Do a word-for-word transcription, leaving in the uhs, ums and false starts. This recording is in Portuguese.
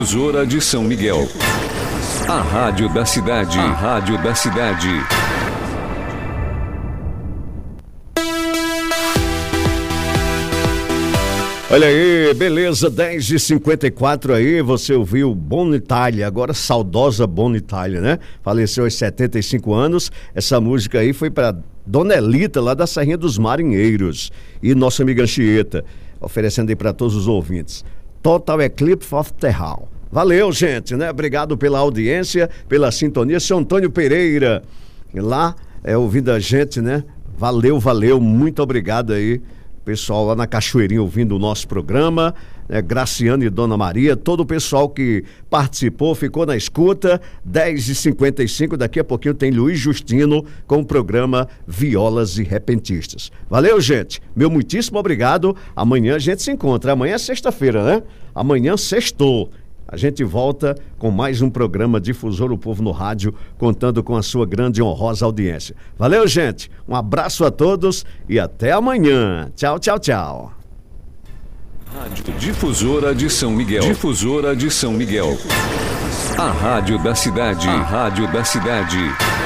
Difusora de São Miguel. A rádio da cidade. A rádio da cidade. Olha aí, beleza, dez e cinquenta e quatro aí, você ouviu Buona Italia, agora saudosa Buona Italia, né? Faleceu aos setenta e cinco anos, essa música aí foi para Dona Elita, lá da Serrinha dos Marinheiros, e nossa amiga Anchieta, oferecendo aí para todos os ouvintes. Total Eclipse of the Hall. Valeu, gente, né? Obrigado pela audiência, pela sintonia. Seu Antônio Pereira, lá, é, ouvindo a gente, né? Valeu, valeu, muito obrigado aí. Pessoal lá na Cachoeirinha ouvindo o nosso programa, né? Graciano e Dona Maria, todo o pessoal que participou, ficou na escuta. Dez e cinquenta e cinco, daqui a pouquinho tem Luiz Justino com o programa Violas e Repentistas. Valeu, gente, meu muitíssimo obrigado. Amanhã a gente se encontra, amanhã é sexta-feira, né? Amanhã sextou. A gente volta com mais um programa Difusor do Povo no Rádio, contando com a sua grande e honrosa audiência. Valeu, gente. Um abraço a todos e até amanhã. Tchau, tchau, tchau. Rádio Difusora de São Miguel. Difusora de São Miguel. A rádio da cidade. A rádio da cidade.